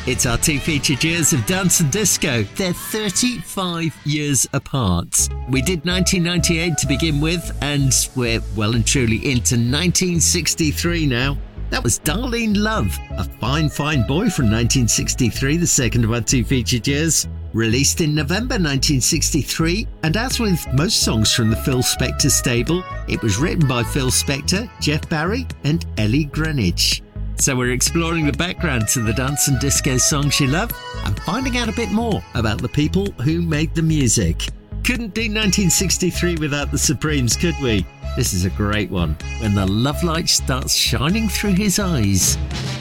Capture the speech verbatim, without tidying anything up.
It's our two featured years of dance and disco. They're thirty-five years apart. We did nineteen ninety-eight to begin with, and we're well and truly into nineteen sixty-three now. That was Darlene Love, a fine, fine boy from nineteen sixty-three, the second of our two featured years. Released in November nineteen sixty-three, and as with most songs from the Phil Spector stable, it was written by Phil Spector, Jeff Barry and Ellie Greenwich. So we're exploring the background to the dance and disco songs you love and finding out a bit more about the people who made the music. Couldn't do nineteen sixty-three without the Supremes, could we? This is a great one, When the Love Light Starts Shining Through His Eyes.